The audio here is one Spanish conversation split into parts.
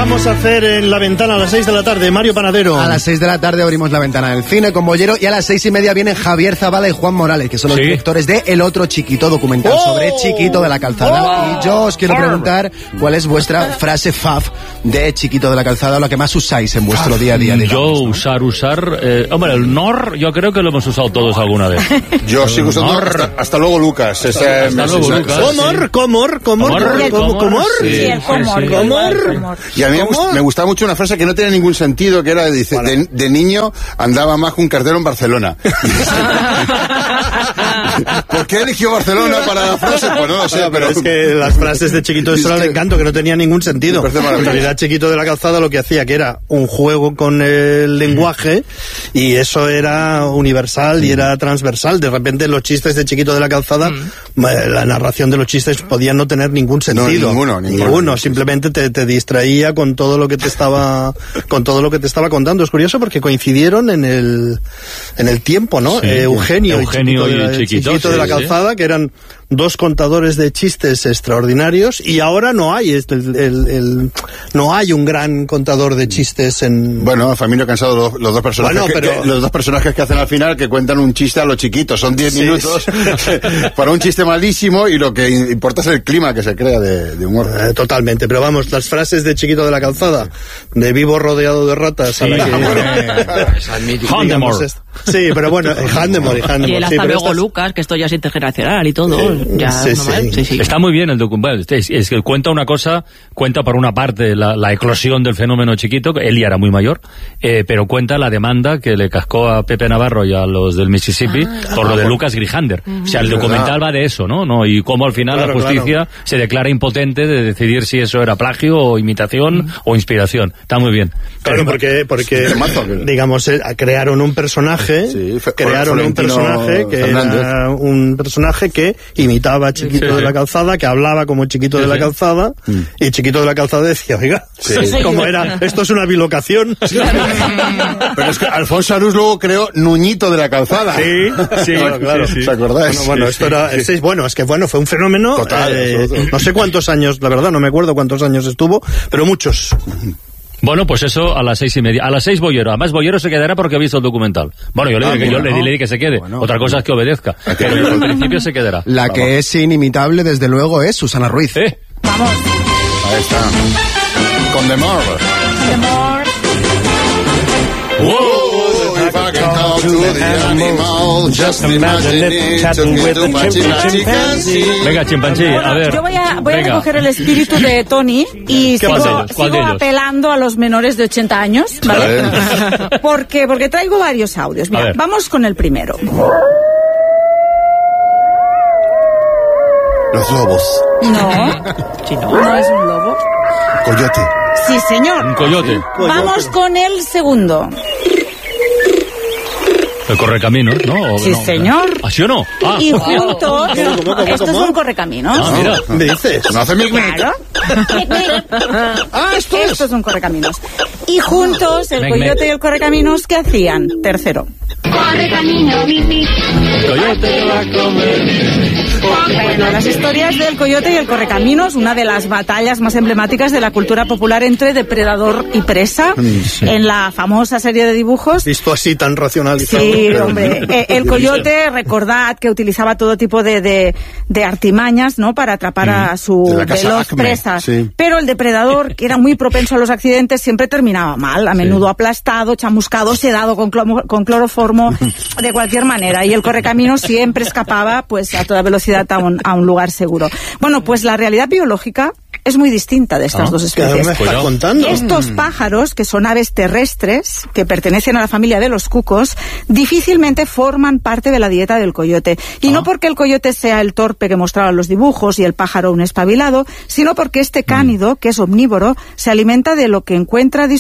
vamos a hacer en La Ventana a las 6 de la tarde? Mario Panadero. A las 6 de la tarde abrimos La Ventana del Cine con Bollero, y a las 6:30 vienen Javier Zabala y Juan Morales, que son los directores de El Otro Chiquito, documental sobre Chiquito de la Calzada. Y yo os quiero preguntar cuál es vuestra frase faf de Chiquito de la Calzada, o la que más usáis en vuestro día a día. Yo usar, hombre, el nor, yo creo que lo hemos usado todos alguna vez. Yo sigo usando hasta luego Lucas. Hasta luego Lucas. Comor. Y a mí me gustaba mucho una frase que no tenía ningún sentido, que era, dice, de niño andaba más que un cartero en Barcelona. ¿Por qué eligió Barcelona para la frase? Pues no lo sé, pero... Es que las frases de Chiquito de Sola le encanto, que no tenía ningún sentido. En realidad, Chiquito de la Calzada lo que hacía que era un juego con el lenguaje, y eso era universal y era transversal. De repente los chistes de Chiquito de la Calzada, la narración de los chistes podía no tener ningún sentido. No, ninguno. Simplemente te distraía con todo lo que te estaba contando. Es curioso porque coincidieron en el tiempo, ¿no? Sí, Eugenio y Chiquito de la Calzada, que eran dos contadores de chistes extraordinarios, y ahora no hay no hay un gran contador de chistes en... Bueno, Familia Cansado, los dos personajes los dos personajes que hacen al final, que cuentan un chiste a lo chiquito, son 10 minutos para un chiste malísimo, y lo que importa es el clima que se crea de humor. Totalmente, pero vamos, las frases de Chiquito de la Calzada, de vivo rodeado de ratas, a la que... Handemore. Sí, pero bueno, Handemore. Y el hasta luego Lucas, que esto ya es intergeneracional y todo. Sí. Está muy bien el documental. Es que cuenta una cosa, cuenta por una parte la eclosión del fenómeno Chiquito, él ya era muy mayor, pero cuenta la demanda que le cascó a Pepe Navarro y a los del Mississippi por lo de Lucas Grijander. O sea, el documental va de eso, ¿no? Y cómo al final la justicia se declara impotente de decidir si eso era plagio o imitación o inspiración. Está muy bien. Claro, porque digamos, crearon un personaje, que era un personaje que imitaba a Chiquito de la Calzada, que hablaba como Chiquito de la Calzada, y Chiquito de la Calzada decía, oiga, como era, esto es una bilocación. Pero es que Alfonso Arús luego creó Nuñito de la Calzada. Sí, claro. ¿Os acordáis? Esto era, fue un fenómeno. Total, no sé cuántos años, la verdad, no me acuerdo cuántos años estuvo, pero muchos. Bueno, pues eso a las 6:30. A las 6 Bollero. Además, Bollero se quedará porque ha visto el documental. Bueno, yo le diré que se quede. Otra cosa es que obedezca. Pero en principio se quedará. La que es inimitable, desde luego, es Susana Ruiz. Vamos. Ahí está. Con The More. If I can talk to the animal, just imagine it, together my chimpanzee. Venga, chimpancé, a ver. Yo voy a recoger el espíritu de Tony y sigo apelando a los menores de 80 años, ¿vale? Porque traigo varios audios. Mira, vamos con el primero. Los lobos. No es un lobo. Coyote. Sí, señor. Un coyote. Vamos con el segundo. El correcaminos, ¿no? Sí, señor. ¿Así o no? Y juntos, estos son correcaminos. Mira. ¿Me dices? No hace mi Claro. Esto es un correcaminos. Y juntos, el coyote y el correcaminos, ¿qué hacían? Tercero. Correcaminos, El coyote te va a comer. Bueno, las historias del coyote y el correcaminos, una de las batallas más emblemáticas de la cultura popular entre depredador y presa, en la famosa serie de dibujos. Visto así tan racionalizado. Sí, hombre. El coyote, recordad que utilizaba todo tipo de artimañas, ¿no?, para atrapar a su veloz presa. Sí. Pero el depredador, que era muy propenso a los accidentes, siempre terminaba mal, a menudo aplastado, chamuscado, sedado con cloroformo, de cualquier manera. Y el correcaminos siempre escapaba, pues, a toda velocidad a un lugar seguro. Bueno, pues la realidad biológica es muy distinta de estas dos especies. Estos pájaros, que son aves terrestres, que pertenecen a la familia de los cucos, difícilmente forman parte de la dieta del coyote. Y no porque el coyote sea el torpe que mostraban los dibujos y el pájaro un espabilado, sino porque este cánido, que es omnívoro, se alimenta de lo que encuentra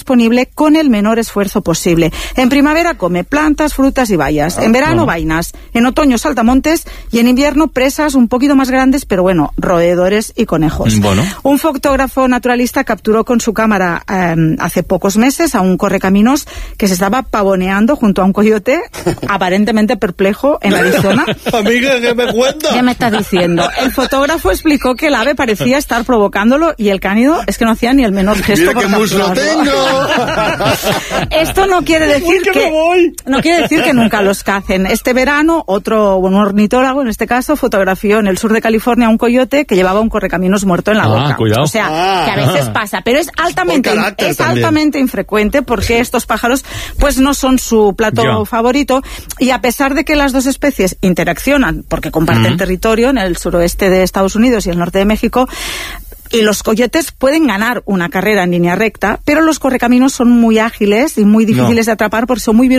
disponible con el menor esfuerzo posible. En primavera come plantas, frutas y bayas. En verano, vainas. En otoño, saltamontes. Y en invierno, presas un poquito más grandes, pero bueno, roedores y conejos. Un fotógrafo naturalista capturó con su cámara hace pocos meses a un correcaminos que se estaba pavoneando junto a un coyote, aparentemente perplejo, en Arizona. Amiga, ¿qué me cuentas? ¿Qué me estás diciendo? El fotógrafo explicó que el ave parecía estar provocándolo y el cánido es que no hacía ni el menor gesto. ¡Mira qué muslo tengo! Esto no quiere decir que nunca los cacen. Este verano, un ornitólogo, en este caso, fotografió en el sur de California a un coyote que llevaba un correcaminos muerto en la boca. Cuidado. O sea, que a veces pasa, pero es altamente infrecuente porque estos pájaros pues no son su plato favorito, y a pesar de que las dos especies interaccionan porque comparten territorio en el suroeste de Estados Unidos y el norte de México, y los coyotes pueden ganar una carrera en línea recta, pero los correcaminos son muy ágiles y muy difíciles de atrapar porque son muy